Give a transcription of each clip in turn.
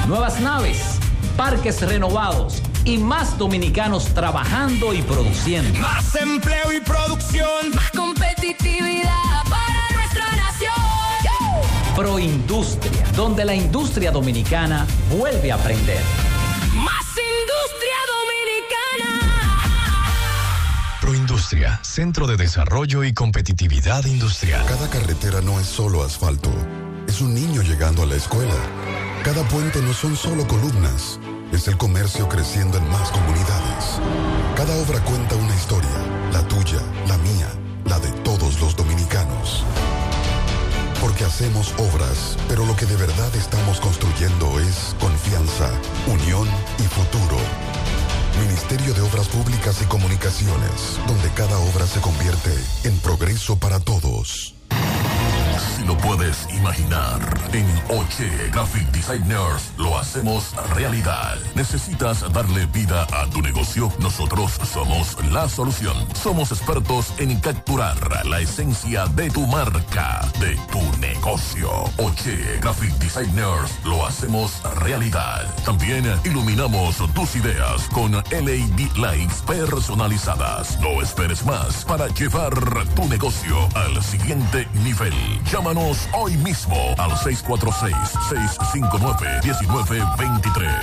nuevas naves, parques renovados y más dominicanos trabajando y produciendo. Más empleo y producción. Más competitividad para nuestra nación. Proindustria, donde la industria dominicana vuelve a aprender. Más industria dominicana. Proindustria, Centro de Desarrollo y Competitividad Industrial. Cada carretera no es solo asfalto, es un niño llegando a la escuela. Cada puente no son solo columnas, es el comercio creciendo en más comunidades. Cada obra cuenta una historia, la tuya, la mía, la de todos los dominicanos. Porque hacemos obras, pero lo que de verdad estamos construyendo es confianza, unión y futuro. Ministerio de Obras Públicas y Comunicaciones, donde cada obra se convierte en progreso para todos. Si lo puedes imaginar, en Oche Graphic Designers lo hacemos realidad. ¿Necesitas darle vida a tu negocio? Nosotros somos la solución. Somos expertos en capturar la esencia de tu marca, de tu negocio. Oche Graphic Designers lo hacemos realidad. También iluminamos tus ideas con LED lights personalizadas. No esperes más para llevar tu negocio al siguiente nivel. Llámanos hoy mismo al 646-659-1923.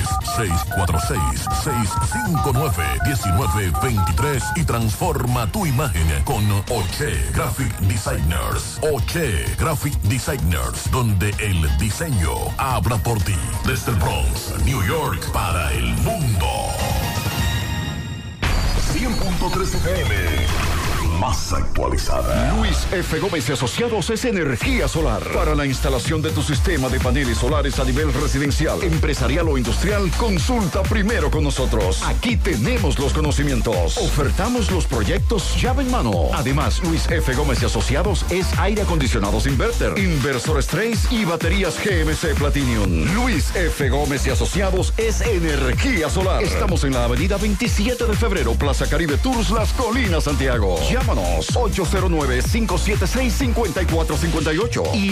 646-659-1923 y transforma tu imagen con Oche Graphic Designers. Oche Graphic Designers, donde el diseño habla por ti. Desde el Bronx, New York, para el mundo. 100.3 FM. Más actualizada. Luis F. Gómez y Asociados es energía solar. Para la instalación de tu sistema de paneles solares a nivel residencial, empresarial o industrial, consulta primero con nosotros. Aquí tenemos los conocimientos. Ofertamos los proyectos llave en mano. Además, Luis F. Gómez y Asociados es aire acondicionados inverter, inversores Trace y baterías GMC Platinum. Luis F. Gómez y Asociados es energía solar. Estamos en la avenida 27 de febrero, Plaza Caribe Tours, Las Colinas, Santiago. Llámanos 809-576-5458 y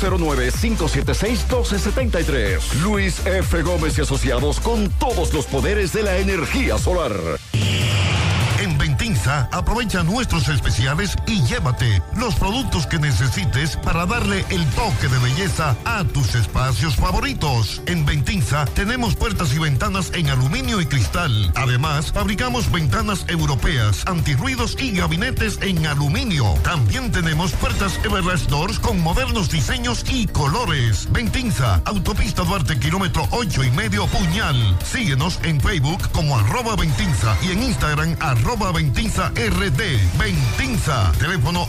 809-576-1273. Luis F. Gómez y Asociados, con todos los poderes de la energía solar. En Ventinza, aprovecha nuestros especiales y llévate los productos que necesites para darle el toque de belleza a tus espacios favoritos. En Ventinza tenemos puertas y ventanas en aluminio y cristal. Además, fabricamos ventanas europeas, antirruidos y gabinetes en aluminio. También tenemos puertas Everlast Doors con modernos diseños y colores. Ventinza, Autopista Duarte, kilómetro 8,5 Puñal. Síguenos en Facebook como @Ventinza y en Instagram @Ventinza RD. Ventinza, teléfono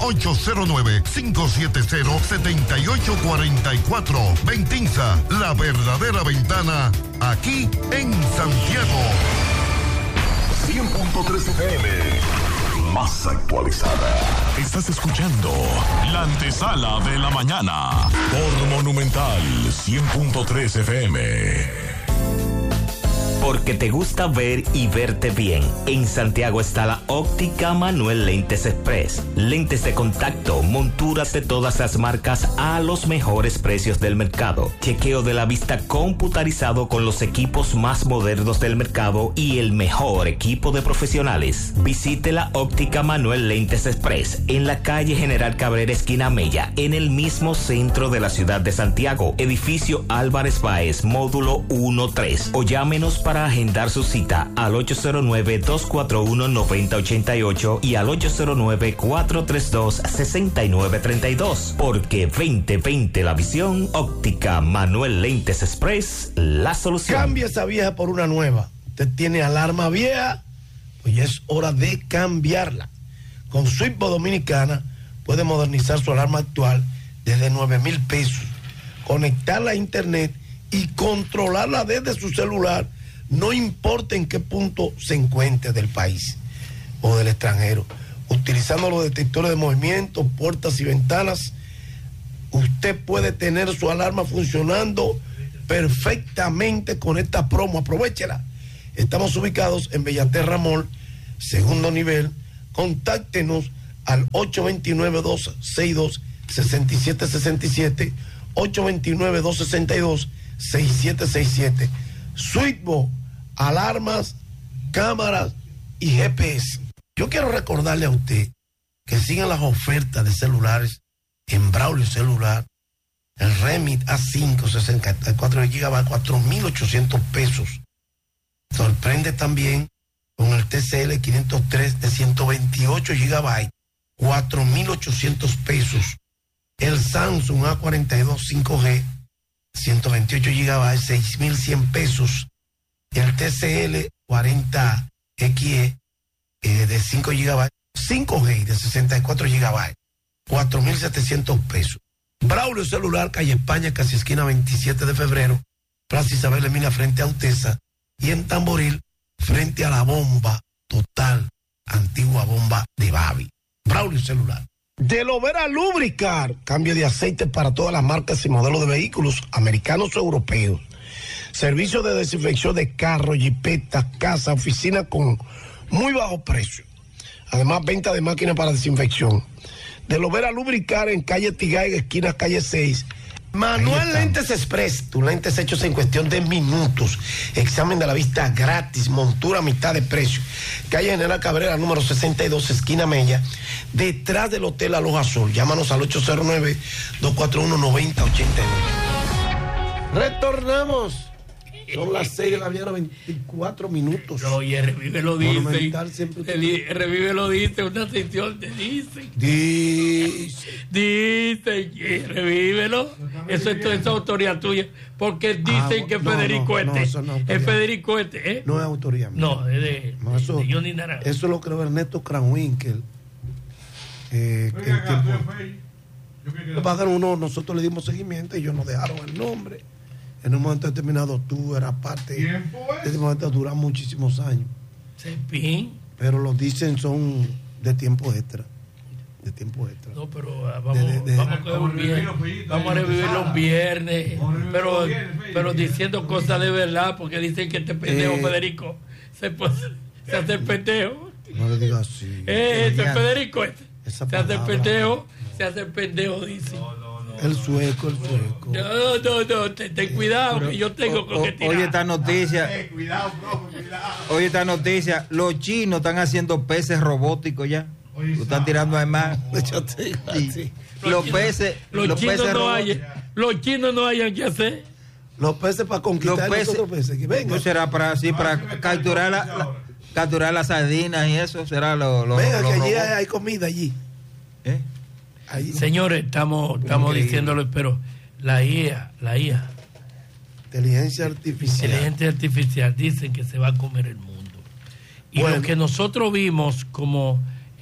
809-570-7844. Ventinza, la verdadera ventana, aquí en Santiago. 100.3 FM. Más actualizada. Estás escuchando la antesala de la mañana por Monumental 100.3 FM. Porque te gusta ver y verte bien. En Santiago está la Óptica Manuel Lentes Express. Lentes de contacto, monturas de todas las marcas a los mejores precios del mercado. Chequeo de la vista computarizado con los equipos más modernos del mercado y el mejor equipo de profesionales. Visite la Óptica Manuel Lentes Express en la calle General Cabrera, esquina Mella, en el mismo centro de la ciudad de Santiago. Edificio Álvarez Báez, módulo 1-3. O llámenos para agendar su cita al 809-241-9088 y al 809-432-6932. Porque 2020 la visión, Óptica Manuel Lentes Express, la solución. Cambia esa vieja por una nueva. Usted tiene alarma vieja, pues ya es hora de cambiarla. Con Switchbox Dominicana puede modernizar su alarma actual desde 9,000 pesos, conectarla a internet y controlarla desde su celular. No importa en qué punto se encuentre del país o del extranjero. Utilizando los detectores de movimiento, puertas y ventanas, usted puede tener su alarma funcionando perfectamente con esta promo. Aprovéchela. Estamos ubicados en Bellaterra Mall, segundo nivel. Contáctenos al 829-262-6767, 829-262-6767. 6767. Switchbox, alarmas, cámaras y GPS. Yo quiero recordarle a usted que sigan las ofertas de celulares en Braulio Celular. El Remit A5 64 GB, 4.800 pesos. Sorprende también con el TCL 503 de 128 GB, 4.800 pesos. El Samsung A42 5G, 128 GB, 6.100 pesos. El TCL 40XE de 5 GB, 5G de 64 GB, 4.700 pesos. Braulio Celular, calle España, casi esquina 27 de febrero, Plaza Isabel Emina frente a Utesa, y en Tamboril frente a la bomba total, antigua bomba de Babi. Braulio Celular. De Lovera Lubricar, cambio de aceite para todas las marcas y modelos de vehículos americanos o europeos. Servicio de desinfección de carros, jipetas, casa, oficina con muy bajo precio. Además, venta de máquinas para desinfección. De Lovera Lubricar en calle Tigay, esquina calle 6. Manuel Lentes Express, tus lentes hechos en cuestión de minutos. Examen de la vista gratis, montura a mitad de precio. Calle General Cabrera, número 62, esquina Mella, detrás del Hotel Aloha Sol. Llámanos al 809-241-9082. Retornamos. Son las 6 de la mañana, 24 minutos. Oye, Revive lo dice. Revive lo dice, una sección de dicen. Dicen, revívelo. Eso es autoría tuya. Porque dicen que Federico es Federico ¿eh? No es autoría mía. No, es de Johnny Naranjo. Eso lo creó Ernesto Kranwinkel. Nosotros le dimos seguimiento y ellos nos dejaron el nombre. En un momento determinado tú eras parte. De ese momento dura muchísimos años. Pero los dicen son de tiempo extra. No, pero vamos a revivir los viernes. Pero diciendo cosas de verdad, porque dicen que este pendejo Federico se hace el pendejo. No le digas así. Federico se hace el pendejo, dice. El sueco. No, ten cuidado, que yo tengo con que tirar. Oye, esta noticia. Cuidado, Oye, esta noticia. Los chinos están haciendo peces robóticos ya. Lo están tirando además. Los peces robóticos. Los chinos no hayan que hacer. Los peces para conquistar los otros peces. Que vengan. No será para capturar las sardinas y eso. Será venga, que allí hay comida allí. Ahí. Señores, estamos diciéndolo, pero la IA, inteligencia artificial, dicen que se va a comer el mundo. Y lo que nosotros vimos como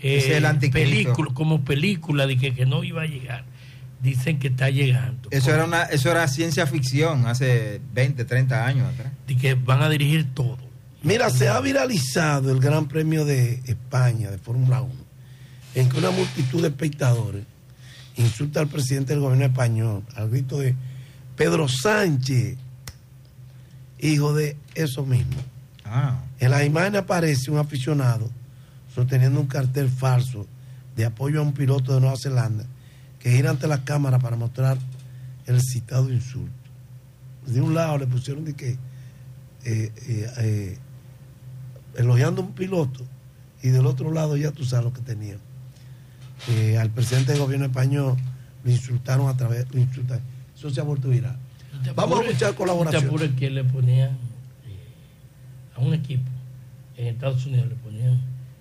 película de que no iba a llegar, dicen que está llegando. Eso era ciencia ficción hace 20, 30 años atrás. De que van a dirigir todo. Mira, se ha viralizado el Gran Premio de España de Fórmula 1, en que una multitud de espectadores insulta al presidente del gobierno español al grito de Pedro Sánchez, hijo de eso mismo. En la imagen aparece un aficionado sosteniendo un cartel falso de apoyo a un piloto de Nueva Zelanda que gira ante la cámara para mostrar el citado insulto. De un lado le pusieron de que elogiando a un piloto, y del otro lado ya tú sabes lo que tenían. Al presidente del gobierno español lo insultaron eso se ha vuelto viral. Vamos a buscar colaboración. Que le ponían a un equipo en Estados Unidos, le ponían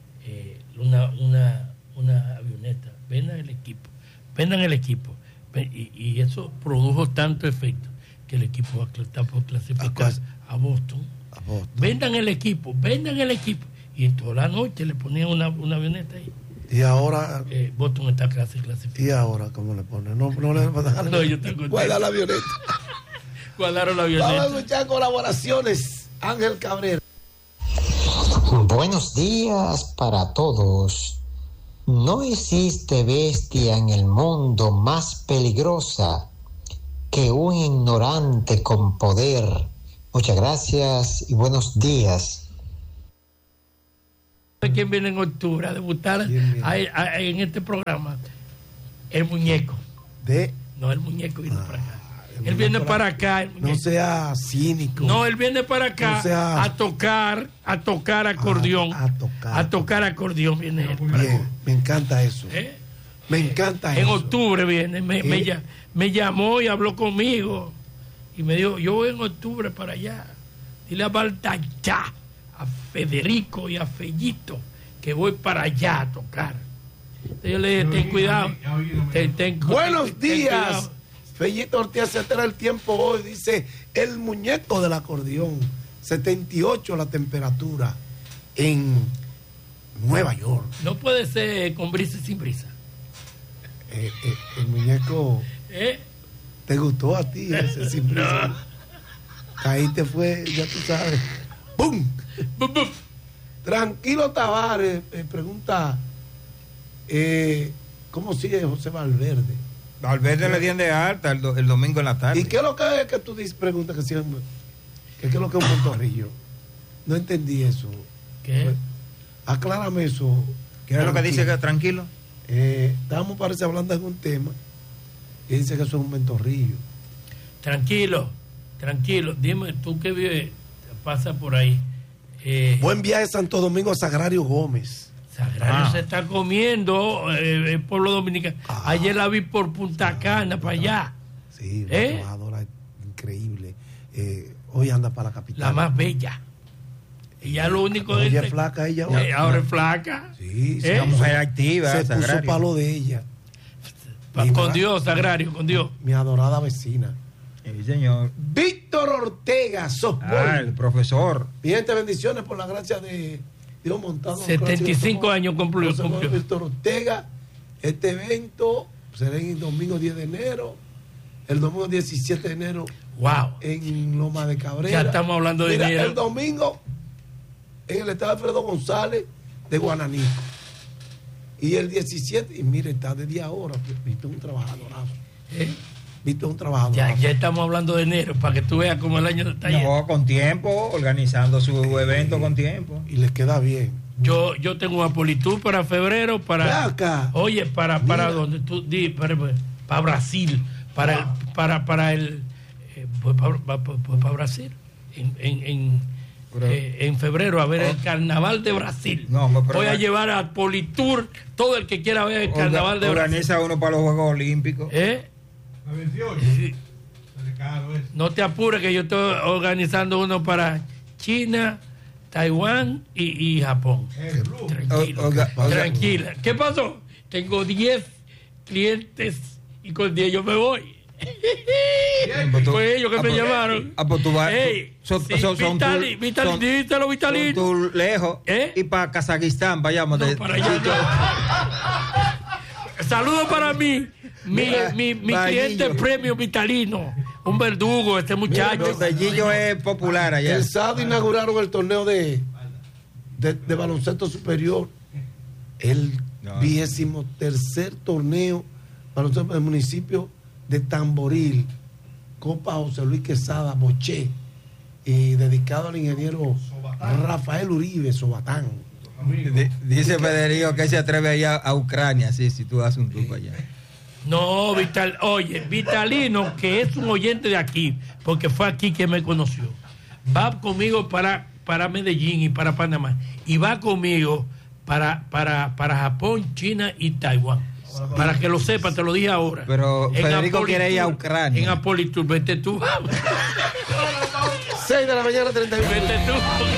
una avioneta, vendan el equipo, y eso produjo tanto efecto que el equipo está por clasificar a Boston. Vendan el equipo, y toda la noche le ponían una avioneta ahí. Y ahora Boston está clasificado. ¿Y ahora cómo le ponen? No le van a dar. No, yo tengo. Guarda la avioneta. Guardaron la avioneta. Vamos a escuchar colaboraciones. Ángel Cabrera. Buenos días para todos. No existe bestia en el mundo más peligrosa que un ignorante con poder. Muchas gracias y buenos días. ¿Quién viene en octubre a debutar en este programa? El muñeco. El muñeco vino para acá. Él viene para acá. No sea cínico. No, él viene para acá a tocar acordeón. A tocar acordeón viene él. Bien, me encanta eso. Me encanta eso. En octubre viene. Me llamó y habló conmigo. Y me dijo, yo voy en octubre para allá. Dile a Baltayá, a Federico y a Fellito que voy para allá a tocar. Entonces yo le dije, ten cuidado. Buenos días. Fellito Ortiz se altera el tiempo hoy, dice el muñeco del acordeón. 78 la temperatura en Nueva York. No puede ser con brisa y sin brisa. El muñeco. ¿Te gustó a ti ese sin brisa? No. Ahí te fue, ya tú sabes. ¡Bum! ¡Bum, bum! Tranquilo Tavares pregunta ¿cómo sigue José Valverde? Valverde le dieron de alta el domingo en la tarde. ¿Y qué es lo que es que tú dices? Pregunta que siempre. ¿Qué es lo que es un Puertorrillo? No entendí eso. ¿Qué? Pues, aclárame eso. ¿Qué es lo que dice que tranquilo? Estamos parece hablando de algún tema y dice que eso es un ventorrillo. Tranquilo. Dime, tú que vives, pasa por ahí. Buen viaje Santo Domingo a Sagrario Gómez. Sagrario se está comiendo el pueblo dominicano. Ayer la vi por Punta Cana, para allá. Sí, una trabajadora increíble. Hoy anda para la capital. La más bella. Y ya lo único ella es flaca, ella ahora es flaca. Sí, una mujer activa. Se puso palo de ella. Con Dios, Sagrario, con Dios. Mi adorada vecina. Sí, señor. Víctor Ortega, softball. El profesor. Bien, bendiciones por la gracia de Dios montado. 75 años cumplió. Víctor Ortega, este evento será el domingo 10 de enero, el domingo 17 de enero. Wow. En Loma de Cabrera. Ya estamos hablando de dinero. El domingo en el estado Alfredo González de Guananí. Y el 17, y mire, está de día ahora. Viste un trabajadorazo. Viste un trabajador. Ya estamos hablando de enero, para que tú veas cómo el año está yendo. No, con tiempo, organizando su evento con tiempo. Y les queda bien. Yo tengo una politud para febrero, para. Acá. Oye, para donde tú di, para Brasil, para Brasil, en febrero a ver el carnaval de Brasil. Voy a llevar a Politur todo el que quiera ver el carnaval de Brasil. Organiza uno para los Juegos Olímpicos. No te apures que yo estoy organizando uno para China, Taiwán y Japón. Tranquila. ¿Qué pasó? Tengo 10 clientes y con 10 yo me voy. Fue ellos que me llamaron. Vitalino. Tú lejos. Y para Kazajistán, vayamos. Para allá. Saludos para mí. Mi cliente premio Vitalino, un verdugo, este muchacho. Bellillo es popular allá. El sábado inauguraron el torneo de baloncesto superior, el 23º torneo baloncesto del municipio de Tamboril, Copa José Luis Quesada Boché, y dedicado al ingeniero Rafael Uribe Sobatán. Dice Federico que se atreve allá a Ucrania, si tú haces un truco allá. No, Vitalino, que es un oyente de aquí, porque fue aquí que me conoció, va conmigo para Medellín y para Panamá, y va conmigo para Japón, China y Taiwán. Para que lo sepa, te lo dije ahora. Pero Federico quiere ir a Ucrania. En Apolitur, vete tú. 6 de la mañana, 31. Vete tú.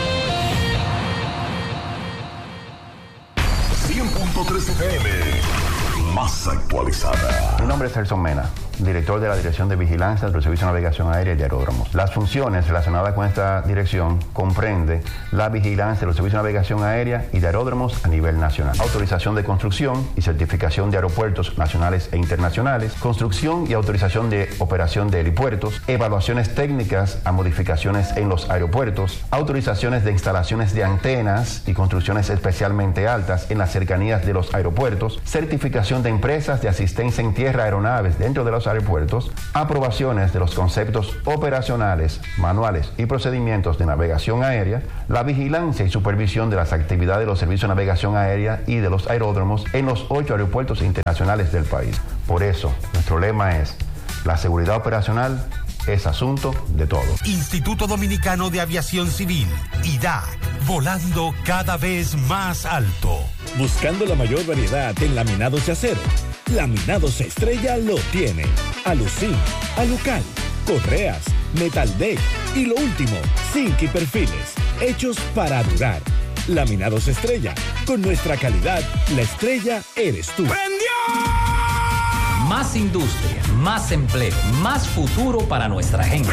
100.3 FM. Más actualizada. Mi nombre es Celso Mena, director de la Dirección de Vigilancia del Servicio de Navegación Aérea y de Aeródromos. Las funciones relacionadas con esta dirección comprende la vigilancia de los servicios de navegación aérea y de aeródromos a nivel nacional, autorización de construcción y certificación de aeropuertos nacionales e internacionales, construcción y autorización de operación de helipuertos, evaluaciones técnicas a modificaciones en los aeropuertos, autorizaciones de instalaciones de antenas y construcciones especialmente altas en las cercanías de los aeropuertos, certificación de empresas de asistencia en tierra a aeronaves dentro de los aeropuertos, aprobaciones de los conceptos operacionales, manuales y procedimientos de navegación aérea, la vigilancia y supervisión de las actividades de los servicios de navegación aérea y de los aeródromos en los 8 aeropuertos internacionales del país. Por eso, nuestro lema es: La seguridad operacional es asunto de todos. Instituto Dominicano de Aviación Civil, IDAC, volando cada vez más alto. Buscando la mayor variedad en laminados de acero. Laminados Estrella lo tiene. Alucin, Alucal, correas, metal deck y lo último, zinc y perfiles, hechos para durar. Laminados Estrella, con nuestra calidad, la estrella eres tú. Más industria, más empleo, más futuro para nuestra gente.